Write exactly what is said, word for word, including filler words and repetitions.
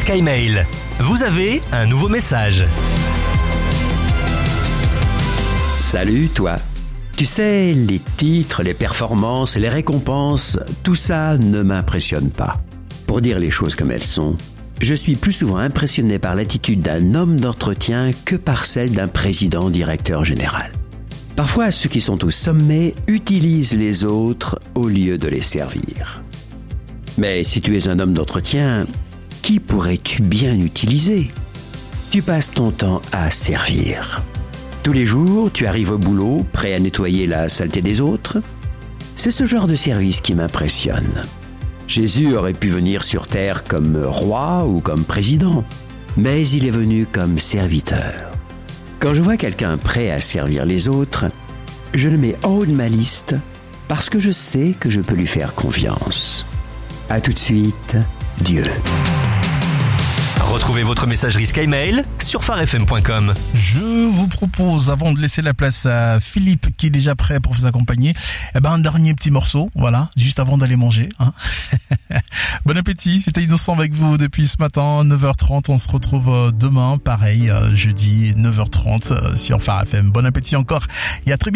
Sky Mail. Vous avez un nouveau message. Salut toi. Tu sais, les titres, les performances, les récompenses, tout ça ne m'impressionne pas. Pour dire les choses comme elles sont, je suis plus souvent impressionné par l'attitude d'un homme d'entretien que par celle d'un président directeur général. Parfois, ceux qui sont au sommet utilisent les autres au lieu de les servir. Mais si tu es un homme d'entretien, qui pourrais-tu bien utiliser ? Tu passes ton temps à servir. Tous les jours, tu arrives au boulot, prêt à nettoyer la saleté des autres. C'est ce genre de service qui m'impressionne. Jésus aurait pu venir sur terre comme roi ou comme président, mais il est venu comme serviteur. Quand je vois quelqu'un prêt à servir les autres, je le mets en haut de ma liste parce que je sais que je peux lui faire confiance. À tout de suite, Dieu. Retrouvez votre messagerie Sky Mail sur phare f m point com. Je vous propose, avant de laisser la place à Philippe qui est déjà prêt pour vous accompagner, eh ben un dernier petit morceau, voilà, juste avant d'aller manger. Hein. Bon appétit, c'était Innocent avec vous depuis ce matin, neuf heures trente. On se retrouve demain, pareil, jeudi, neuf heures trente sur Phare F M. Bon appétit encore et à très bientôt.